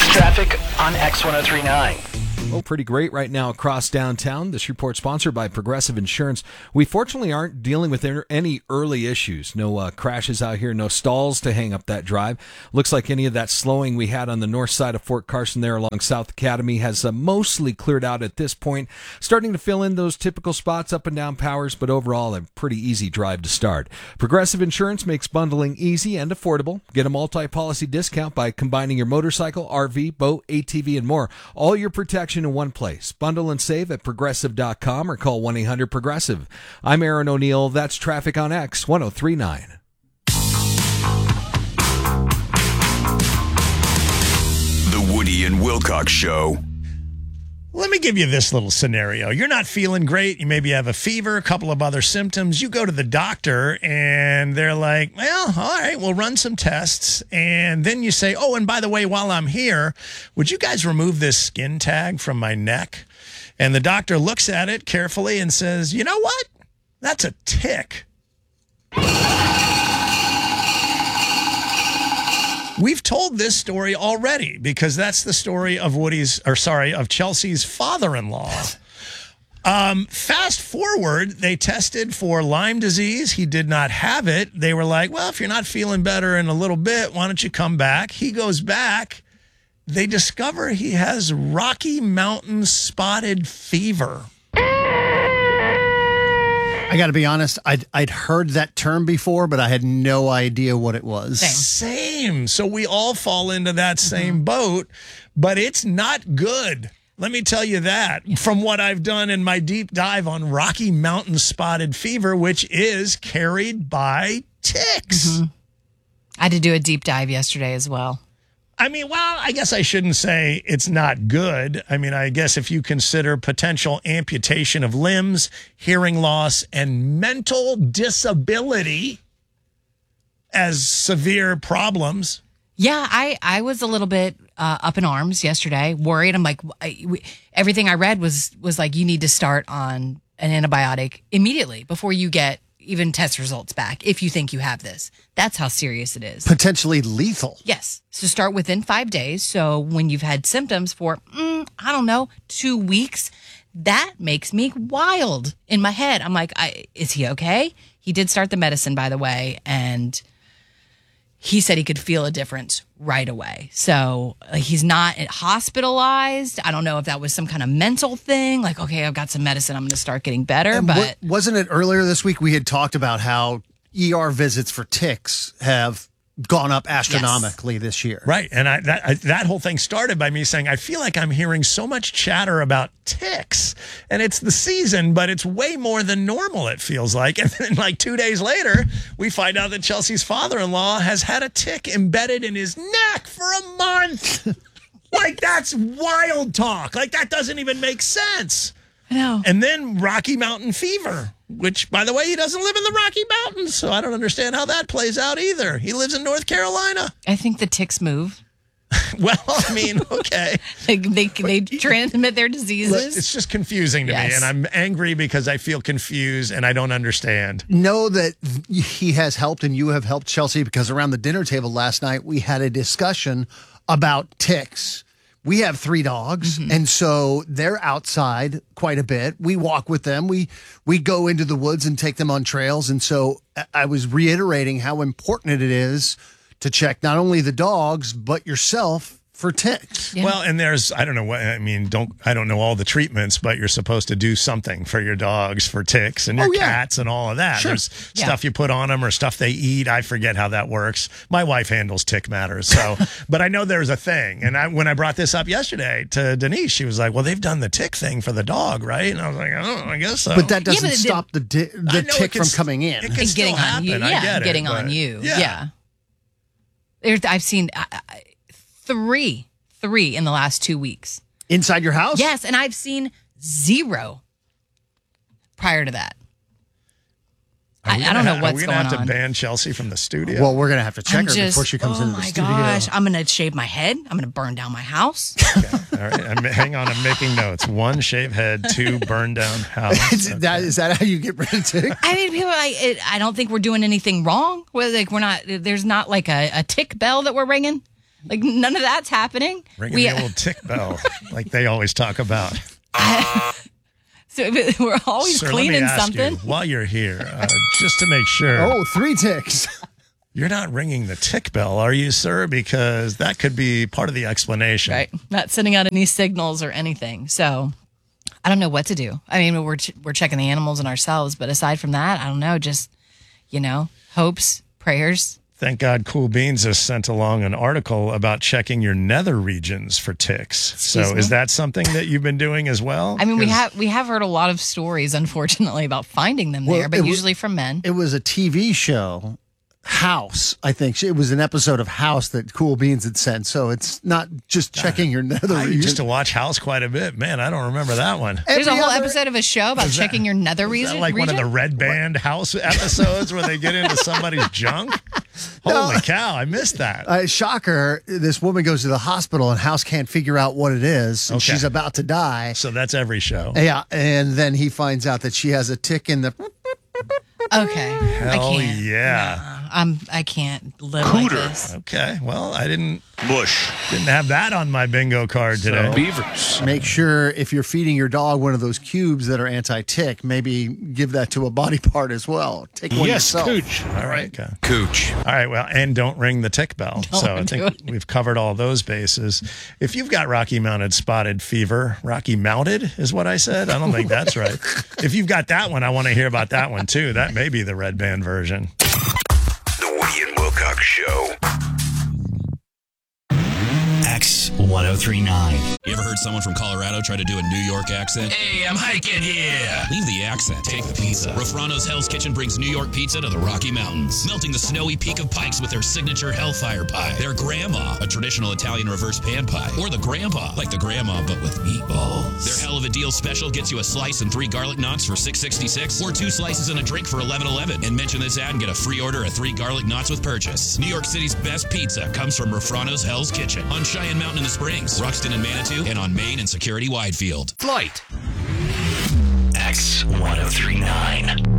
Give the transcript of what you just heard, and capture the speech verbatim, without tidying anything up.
It's traffic on X ten thirty-nine. Oh, pretty great right now across downtown. This report sponsored by Progressive Insurance. We fortunately aren't dealing with any early issues. No uh, crashes out here, no stalls to hang up that drive. Looks like any of that slowing we had on the north side of Fort Carson there along South Academy has uh, mostly cleared out at this point. Starting to fill in those typical spots up and down Powers, but overall a pretty easy drive to start. Progressive Insurance makes bundling easy and affordable. Get a multi-policy discount by combining your motorcycle, R V, boat, A T V, and more. All your protection in one place. Bundle and save at progressive dot com or call one eight hundred progressive. I'm Aaron O'Neill. That's traffic on X ten thirty-nine. The Woody and Wilcox Show. Let me give you this little scenario. You're not feeling great. You maybe have a fever, a couple of other symptoms. You go to the doctor and they're like, well, all right, we'll run some tests. And then you say, oh, and by the way, while I'm here, would you guys remove this skin tag from my neck? And the doctor looks at it carefully and says, you know what? That's a tick. We've told this story already because that's the story of Woody's, or sorry, of Chelsea's father-in-law. Um, fast forward, they tested for Lyme disease. He did not have it. They were like, well, if you're not feeling better in a little bit, why don't you come back? He goes back. They discover he has Rocky Mountain spotted fever. I got to be honest, I'd, I'd heard that term before, but I had no idea what it was. Same. Same. So we all fall into that same mm-hmm. boat, but it's not good. Let me tell you that from what I've done in my deep dive on Rocky Mountain spotted fever, which is carried by ticks. Mm-hmm. I had to do a deep dive yesterday as well. I mean, well, I guess I shouldn't say it's not good. I mean, I guess if you consider potential amputation of limbs, hearing loss, and mental disability as severe problems. Yeah, I, I was a little bit uh, up in arms yesterday, worried. I'm like, I, we, everything I read was was like, you need to start on an antibiotic immediately before you get even test results back if you think you have this. That's how serious it is. Potentially lethal. Yes. So start within five days. So when you've had symptoms for, mm, I don't know, two weeks, that makes me wild in my head. I'm like, I, is he okay? He did start the medicine, by the way, and he said he could feel a difference right away. So like, he's not hospitalized. I don't know if that was some kind of mental thing. Like, okay, I've got some medicine. I'm going to start getting better. And but what, wasn't it earlier this week we had talked about how E R visits for ticks have gone up astronomically yes. this year? Right. And I, that I, that whole thing started by me saying, I feel like I'm hearing so much chatter about ticks. And it's the season, but it's way more than normal, it feels like. And then like two days later, we find out that Chelsea's father-in-law has had a tick embedded in his neck for a month. Like, that's wild talk. Like, that doesn't even make sense. I know. And then Rocky Mountain fever, which, by the way, he doesn't live in the Rocky Mountains, so I don't understand how that plays out either. He lives in North Carolina. I think the ticks move. Well, I mean, okay. they they, they transmit their diseases. It's just confusing to yes. me, and I'm angry because I feel confused and I don't understand. Know that he has helped and you have helped Chelsea, because around the dinner table last night, we had a discussion about ticks. We have three dogs, mm-hmm. and so they're outside quite a bit. We walk with them. We we go into the woods and take them on trails. And so I was reiterating how important it is to check not only the dogs, but yourself for ticks. Yeah. Well, and there's, I don't know what, I mean, don't, I don't know all the treatments, but you're supposed to do something for your dogs for ticks and your oh, yeah. cats and all of that. Sure. There's yeah. stuff you put on them or stuff they eat. I forget how that works. My wife handles tick matters. So, but I know there's a thing. And I, when I brought this up yesterday to Denise, she was like, well, they've done the tick thing for the dog, right? And I was like, oh, I guess so. But that doesn't yeah, but stop the, di- the tick from coming in. It can and still getting happen. on you. I Yeah, get getting it, on you. Yeah. yeah. There's, I've seen uh, three, three in the last two weeks. Inside your house? Yes, and I've seen zero prior to that. I, I don't know have, what's going on. Are we going going to have on. to ban Chelsea from the studio? Well, we're going to have to check I'm her just, before she comes oh into the my studio. gosh, I'm going to shave my head. I'm going to burn down my house. Okay. All right. I'm, hang on. I'm making notes. One, shave head. Two, burn down house. is, Okay. that, is that how you get rid of ticks? I mean, people, I, it, I don't think we're doing anything wrong. We're like, we're not. There's not like a, a tick bell that we're ringing. Like none of that's happening. Ringing We- the old tick bell, like they always talk about. So we're always Sir, cleaning let me ask something. you, while you're here, uh, just to make sure. Oh, three ticks. You're not ringing the tick bell, are you, sir? Because that could be part of the explanation. Right. Not sending out any signals or anything. So I don't know what to do. I mean, we're ch- we're checking the animals and ourselves, but aside from that, I don't know. Just, you know, hopes, prayers. Thank God Cool Beans has sent along an article about checking your nether regions for ticks. So Excuse me? is that something that you've been doing as well? I mean, we 'Cause- have we have heard a lot of stories, unfortunately, about finding them Well, there, but it wa- usually from men. It was a T V show, House. I think it was an episode of House that Cool Beans had sent. So it's not just checking your nether I region. used to watch House quite a bit. Man, I don't remember that one. There's a Every whole other- episode of a show about Is that- checking your nether Is region. that like one of the region? Red Band House episodes where they get into somebody's junk? Holy cow, I missed that. Uh, shocker, this woman goes to the hospital and House can't figure out what it is. And Okay. she's about to die. So that's every show. Yeah. And then he finds out that she has a tick in the. Okay, I Hell can't. yeah. Nuh-uh. I'm. I can't live like this. Okay, well, I didn't Bush. didn't have that on my bingo card today. Beavers. Make sure if you're feeding your dog one of those cubes that are anti-tick, maybe give that to a body part as well. Take one yourself. All right. Okay. Cooch. All right. Well, and don't ring the tick bell. so I do think it. we've covered all those bases. If you've got Rocky Mounted spotted fever, Rocky Mounted is what I said. I don't think that's right. If you've got that one, I want to hear about that one too. That may be the Red Band version. The Woody and Wilcox Show. X ten thirty-nine. You ever heard someone from Colorado try to do a New York accent? Hey, I'm hiking here. Leave the accent. Take the pizza. Rafrano's Hell's Kitchen brings New York pizza to the Rocky Mountains, melting the snowy peak of Pikes with their signature Hellfire pie, their Grandma, a traditional Italian reverse pan pie, or the Grandpa, like the Grandma but with meatballs. Their Hell of a Deal special gets you a slice and three garlic knots for six sixty-six, or two slices and a drink for eleven eleven. And mention this ad and get a free order of three garlic knots with purchase. New York City's best pizza comes from Rafrano's Hell's Kitchen on Cheyenne Mountain in the Springs, Ruxton and Manitou, and on Main and Security Widefield. Flight. X ten thirty-nine.